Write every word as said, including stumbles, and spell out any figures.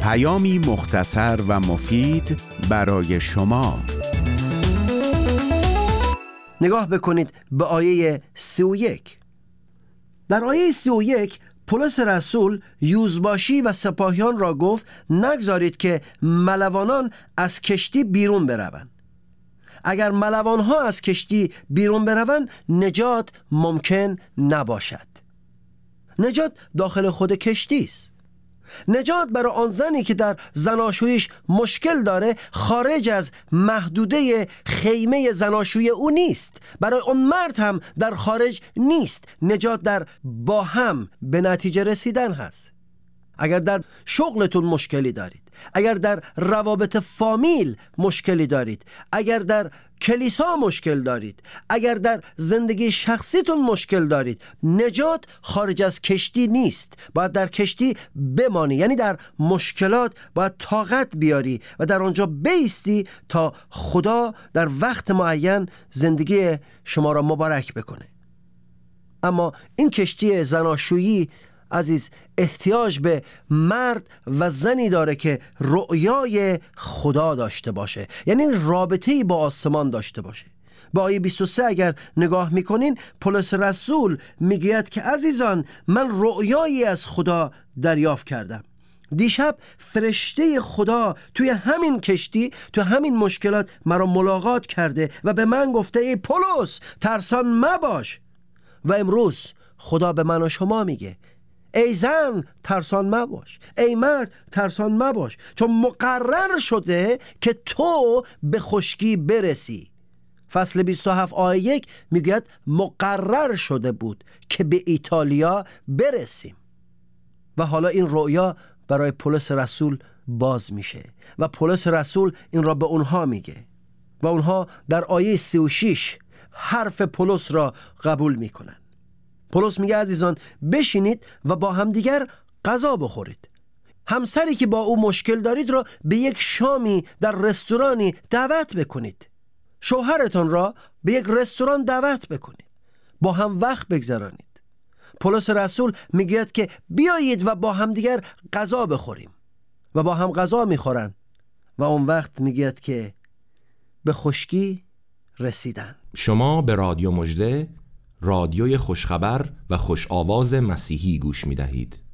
پیامی مختصر و مفید برای شما. نگاه بکنید به آیه سی و یک. در آیه سی و یک پولس رسول یوزباشی و سپاهیان را گفت نگذارید که ملوانان از کشتی بیرون بروند. اگر ملوانها از کشتی بیرون بروند نجات ممکن نباشد. نجات داخل خود کشتی است. نجات برای آن زنی که در زناشویش مشکل داره خارج از محدوده خیمه زناشویی او نیست. برای اون مرد هم در خارج نیست. نجات در با هم به نتیجه رسیدن هست. اگر در شغلتون مشکلی دارید، اگر در روابط فامیل مشکلی دارید، اگر در کلیسا مشکل دارید، اگر در زندگی شخصیتون مشکل دارید، نجات خارج از کشتی نیست. باید در کشتی بمانی، یعنی در مشکلات باید طاقت بیاری و در آنجا بایستی تا خدا در وقت معین زندگی شما را مبارک بکنه. اما این کشتی زناشویی عزیز احتیاج به مرد و زنی داره که رؤیای خدا داشته باشه، یعنی رابطه‌ای با آسمان داشته باشه. با آیه بیست و سه اگر نگاه میکنین پولس رسول میگوید که عزیزان من رؤیایی از خدا دریافت کردم. دیشب فرشته خدا توی همین کشتی، توی همین مشکلات مرا ملاقات کرده و به من گفته ای پولس ترسان مباش. و امروز خدا به من و شما میگه ای زن ترسان مباش، ای مرد ترسان مباش، چون مقرر شده که تو به خشکی برسی. فصل بیست و هفت آیه یک میگوید مقرر شده بود که به ایتالیا برسیم. و حالا این رؤیا برای پولس رسول باز میشه و پولس رسول این را به اونها میگه و اونها در آیه سی و شش حرف پولس را قبول میکنن. پولس میگه عزیزان بشینید و با همدیگر غذا بخورید. همسری که با او مشکل دارید را به یک شامی در رستورانی دعوت بکنید. شوهرتان را به یک رستوران دعوت بکنید. با هم وقت بگذرانید. پولس رسول میگوید که بیایید و با همدیگر غذا بخوریم و با هم غذا میخورن و اون وقت میگوید که به خشکی رسیدن. شما به رادیو مژده، رادیوی خوشخبر و خوش آواز مسیحی گوش می دهید.